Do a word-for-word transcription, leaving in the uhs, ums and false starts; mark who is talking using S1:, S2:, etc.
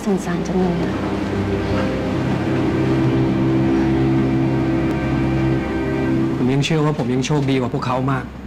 S1: สงสารจังเลยอะ
S2: ผมยังเชื่อว่าผมยังโชคดีกว่าพวกเขามาก